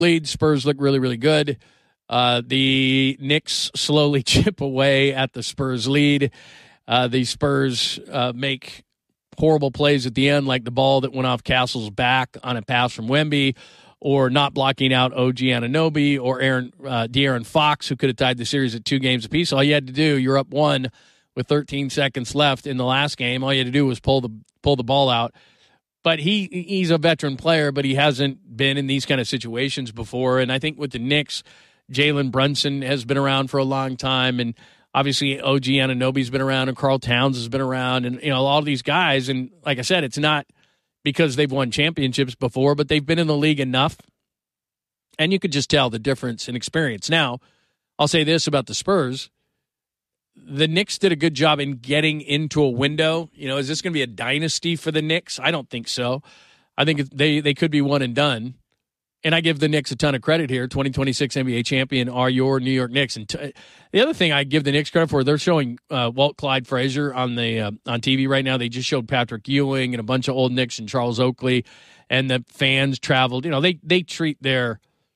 lead. Spurs look really, really good. The Knicks slowly chip away at the Spurs lead. The Spurs make horrible plays at the end, like the ball that went off Castle's back on a pass from Wemby, or not blocking out OG Anunoby or De'Aaron Fox, who could have tied the series at 2 games apiece. All you had to do, you're up 1 with 13 seconds left in the last game. All you had to do was pull the ball out. But he's a veteran player, but he hasn't been in these kind of situations before. And I think with the Knicks, Jalen Brunson has been around for a long time, and obviously OG Anunoby's been around, and Karl Towns has been around, and all of these guys. And like I said, it's not because they've won championships before, but they've been in the league enough, and you could just tell the difference in experience. Now, I'll say this about the Spurs. The Knicks did a good job in getting into a window. Is this going to be a dynasty for the Knicks? I don't think so. I think they could be one and done. And I give the Knicks a ton of credit here. 2026 NBA champion are your New York Knicks. And the other thing I give the Knicks credit for, they're showing Walt Clyde Frazier on TV right now. They just showed Patrick Ewing and a bunch of old Knicks and Charles Oakley, and the fans traveled. They treat their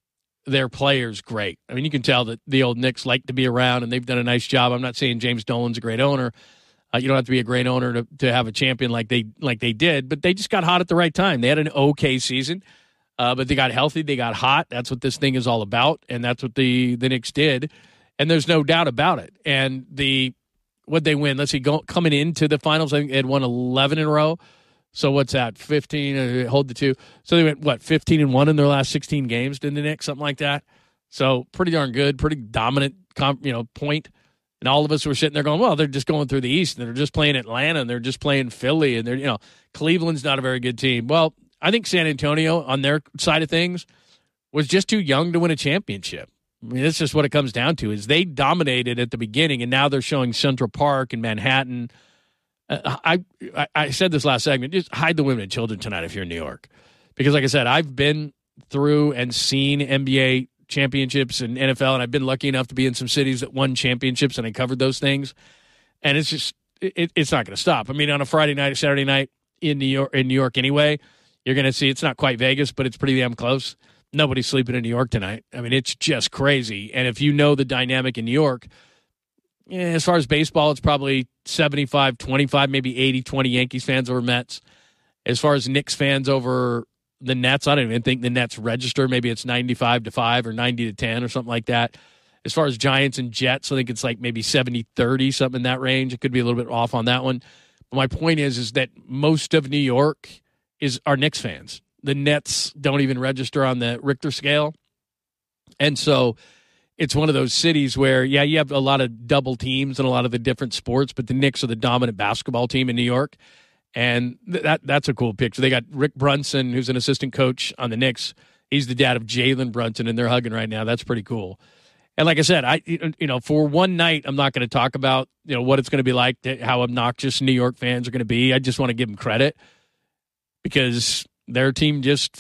players great. I mean, you can tell that the old Knicks like to be around, and they've done a nice job. I'm not saying James Dolan's a great owner. You don't have to be a great owner to have a champion like they did, but they just got hot at the right time. They had an okay season. But they got healthy, they got hot. That's what this thing is all about, and that's what the Knicks did. And there's no doubt about it. And what they win, let's see, coming into the finals, I think they had won 11 in a row. So what's that, 15, hold the 2. So they went, 15-1 in their last 16 games, didn't the Knicks, something like that? So pretty darn good, pretty dominant point. And all of us were sitting there going, well, they're just going through the East, and they're just playing Atlanta, and they're just playing Philly, and Cleveland's not a very good team. Well, I think San Antonio, on their side of things, was just too young to win a championship. I mean, that's just what it comes down to, is they dominated at the beginning, and now they're showing Central Park and Manhattan. I said this last segment, just hide the women and children tonight if you're in New York. Because like I said, I've been through and seen NBA championships and NFL, and I've been lucky enough to be in some cities that won championships, and I covered those things. And it's just, it's not going to stop. I mean, on a Friday night or Saturday night in New York anyway, you're going to see it's not quite Vegas, but it's pretty damn close. Nobody's sleeping in New York tonight. I mean, it's just crazy. And if you know the dynamic in New York, as far as baseball, it's probably 75-25, maybe 80-20 Yankees fans over Mets. As far as Knicks fans over the Nets, I don't even think the Nets register. Maybe it's 95-5 or 90-10 or something like that. As far as Giants and Jets, I think it's like maybe 70-30, something in that range. It could be a little bit off on that one. But my point is that most of New York are Knicks fans. The Nets don't even register on the Richter scale. And so it's one of those cities where, you have a lot of double teams and a lot of the different sports, but the Knicks are the dominant basketball team in New York. And that's a cool picture. They got Rick Brunson, who's an assistant coach on the Knicks. He's the dad of Jalen Brunson, and they're hugging right now. That's pretty cool. And like I said, for one night, I'm not going to talk about, what it's going to be like, how obnoxious New York fans are going to be. I just want to give them credit, because their team just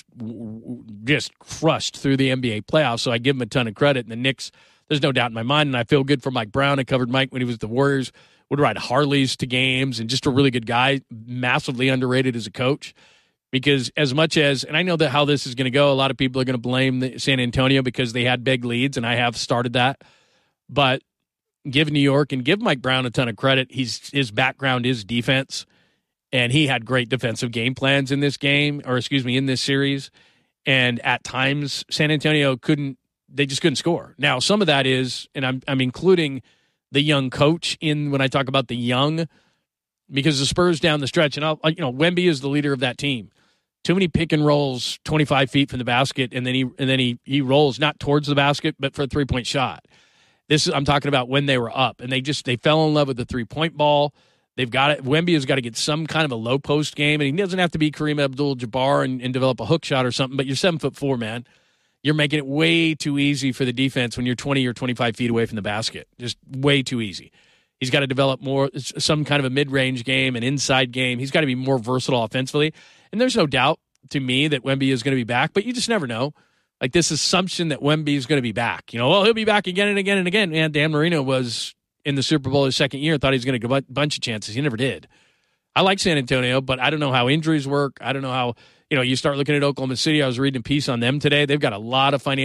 crushed through the NBA playoffs, so I give them a ton of credit. And the Knicks, there's no doubt in my mind, and I feel good for Mike Brown. I covered Mike when he was with the Warriors, would ride Harleys to games, and just a really good guy, massively underrated as a coach. Because as much as, and I know that how this is going to go, a lot of people are going to blame San Antonio because they had big leads, and I have started that. But give New York and give Mike Brown a ton of credit. His background is defense. And he had great defensive game plans in this in this series. And at times, San Antonio just couldn't score. Now, some of that is, and I'm including the young coach in when I talk about the young, because the Spurs down the stretch, and Wemby is the leader of that team. Too many pick and rolls 25 feet from the basket, and then he rolls not towards the basket, but for a 3-point shot. I'm talking about when they were up, and they fell in love with the 3-point ball. They've got it. Wemby has got to get some kind of a low post game, and he doesn't have to be Kareem Abdul-Jabbar and develop a hook shot or something. But you're 7'4", man. You're making it way too easy for the defense when you're 20 or 25 feet away from the basket. Just way too easy. He's got to develop some kind of a mid-range game, an inside game. He's got to be more versatile offensively. And there's no doubt to me that Wemby is going to be back, but you just never know. Like this assumption that Wemby is going to be back. He'll be back again and again and again. Man, Dan Marino was in the Super Bowl his second year, thought he was going to get a bunch of chances. He never did. I like San Antonio, but I don't know how injuries work. I don't know how You start looking at Oklahoma City. I was reading a piece on them today. They've got a lot of financial